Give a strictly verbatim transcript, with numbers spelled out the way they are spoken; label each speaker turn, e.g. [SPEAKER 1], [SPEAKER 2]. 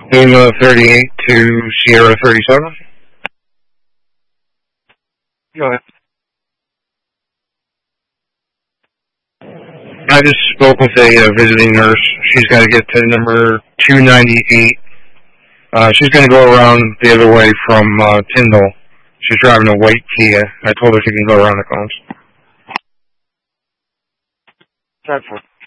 [SPEAKER 1] Lima thirty-eight to Sierra thirty-seven. Go ahead. I just spoke with a uh, visiting nurse. She's got to get to number two ninety-eight. Uh, she's going to go around the other way from uh, Tyndall. She's driving a white Kia. I told her she can go around the cones. Time for